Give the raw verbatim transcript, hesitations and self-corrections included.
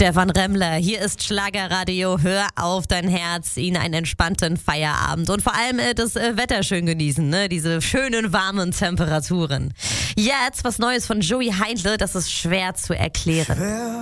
Stefan Remmler, hier ist Schlagerradio. Hör auf dein Herz, Ihnen einen entspannten Feierabend und vor allem äh, das äh, Wetter schön genießen, ne? Diese schönen warmen Temperaturen. Jetzt was Neues von Joey Heindle, das ist schwer zu erklären. Schwer